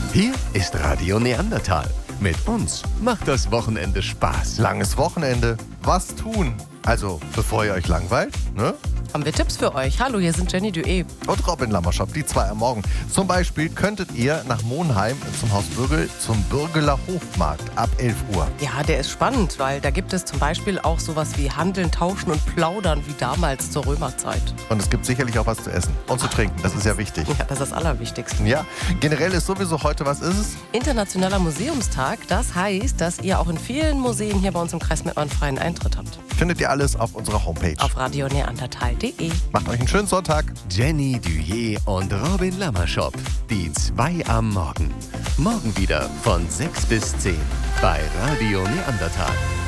Hier ist Radio Neandertal. Mit uns macht das Wochenende Spaß. Langes Wochenende. Was tun? Also, bevor ihr euch langweilt, ne? Haben wir Tipps für euch? Hallo, hier sind Jenny Dué. Und Robin Lammerschop, die zwei am Morgen. Zum Beispiel könntet ihr nach Monheim zum Haus Bürgel zum Bürgeler Hofmarkt ab 11 Uhr. Ja, der ist spannend, weil da gibt es zum Beispiel auch sowas wie Handeln, Tauschen und Plaudern wie damals zur Römerzeit. Und es gibt sicherlich auch was zu essen und zu trinken. Das ist ja wichtig. Ja, das ist das Allerwichtigste. Ja, generell ist sowieso heute, was ist es? Internationaler Museumstag, das heißt, dass ihr auch in vielen Museen hier bei uns im Kreis Mettmann freien Eintritt habt. Findet ihr alles auf unserer Homepage. Auf radioneandertal.de. Macht euch einen schönen Sonntag. Jenny Dué und Robin Lammerschop. Die zwei am Morgen. Morgen wieder von 6 bis 10 bei Radio Neandertal.